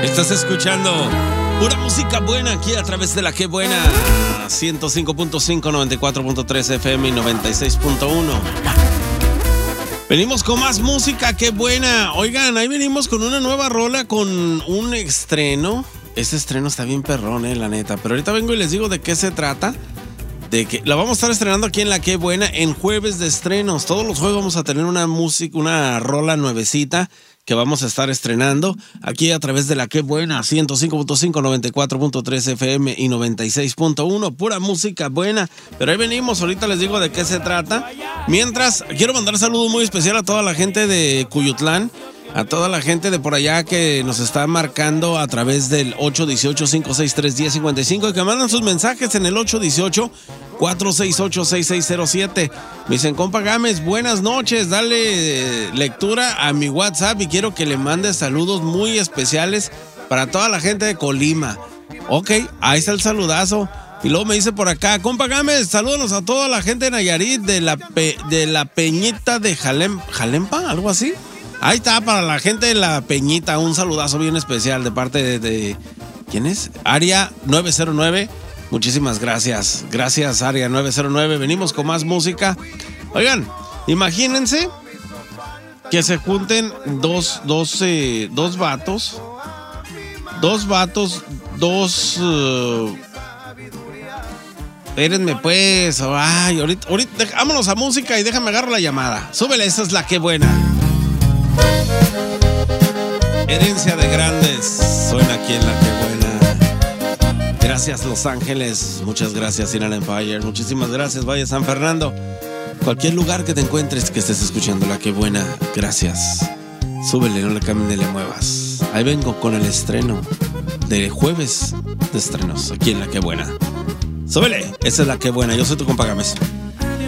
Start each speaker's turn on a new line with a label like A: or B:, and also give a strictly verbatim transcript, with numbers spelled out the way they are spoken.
A: Estás escuchando pura música buena aquí a través de la Que Buena. ciento cinco punto cinco, noventa y cuatro punto tres F M y noventa y seis punto uno. Venimos con más música, qué buena. Oigan, ahí venimos con una nueva rola, con un estreno. Este estreno está bien perrón, eh, la neta. Pero ahorita vengo y les digo de qué se trata. De que la vamos a estar estrenando aquí en La Que Buena en jueves de estrenos. Todos los jueves vamos a tener una música, una rola nuevecita que vamos a estar estrenando aquí a través de La Que Buena, ciento cinco punto cinco, noventa y cuatro punto tres F M y noventa y seis punto uno, pura música buena. Pero ahí venimos, ahorita les digo de qué se trata. Mientras, quiero mandar saludos muy especial a toda la gente de Cuyutlán, a toda la gente de por allá que nos está marcando a través del ocho uno ocho, cinco seis tres, uno cero cinco cinco y que mandan sus mensajes en el ocho uno ocho, cuatro seis ocho, seis seis cero siete. Me dicen, compa Gámez, buenas noches, dale lectura a mi WhatsApp y quiero que le mandes saludos muy especiales para toda la gente de Colima. Ok, ahí está el saludazo. Y luego me dice por acá, compa Gámez, salúdanos a toda la gente de Nayarit, de la, pe, de la Peñita de Jalem, Jalempa, algo así. Ahí está, para la gente de la Peñita, un saludazo bien especial de parte de, de ¿quién es? Área nueve cero nueve. Muchísimas gracias. Gracias, Área nueve cero nueve. Venimos con más música. Oigan, imagínense que se junten dos, dos, eh, dos vatos. Dos vatos, dos... Uh, espérenme pues. Ay, ahorita, ahorita, vámonos a música y déjame agarrar la llamada. Súbele, esa es La Que Buena. Herencia de grandes. Suena aquí en La Que Buena. Gracias, Los Ángeles. Muchas gracias, Inland Empire. Muchísimas gracias, Valle San Fernando. Cualquier lugar que te encuentres que estés escuchando La Que Buena, gracias. Súbele, no le cambien ni le muevas. Ahí vengo con el estreno de jueves de estrenos aquí en La Que Buena. Súbele, esa es La Que Buena. Yo soy tu compa Gámez.